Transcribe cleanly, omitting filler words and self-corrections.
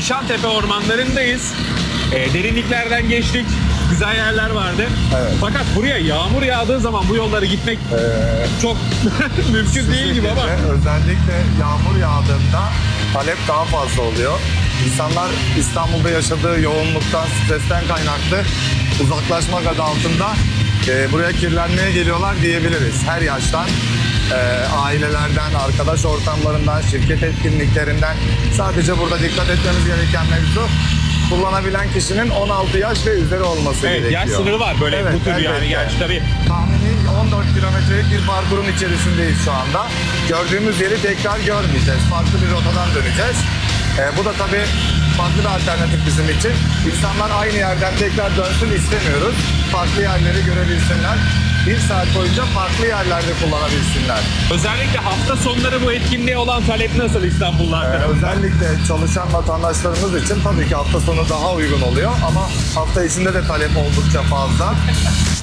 Nişantepe ormanlarındayız. Derinliklerden geçtik. Güzel yerler vardı. Evet. Fakat buraya yağmur yağdığı zaman bu yolları gitmek çok mümkün değil gibi ama. Özellikle yağmur yağdığında talep daha fazla oluyor. İnsanlar İstanbul'da yaşadığı yoğunluktan, stresten kaynaklı uzaklaşmak adı altında buraya kirlenmeye geliyorlar diyebiliriz. Her yaştan, ailelerden, arkadaş ortamlarından, şirket etkinliklerinden. Sadece burada dikkat etmemiz gereken mevzu kullanabilen kişinin 16 yaş ve üzeri olması Evet, gerekiyor. yaş sınırı var böyle Evet, bu tür yani elbette. gerçi tabii. Tahmini 14 kilometrelik bir parkurun içerisindeyiz şu anda. Gördüğümüz yeri tekrar görmeyeceğiz. Farklı bir rotadan döneceğiz. Bu da tabii farklı bir alternatif bizim için. İnsanlar aynı yerden tekrar dönsün istemiyoruz. Farklı yerleri görebilsinler. Bir saat boyunca farklı yerlerde kullanabilsinler. Özellikle hafta sonları bu etkinliğe olan talep nasıl İstanbullular tarafından? Özellikle çalışan vatandaşlarımız için tabii ki hafta sonu daha uygun oluyor ama hafta içinde de talep oldukça fazla.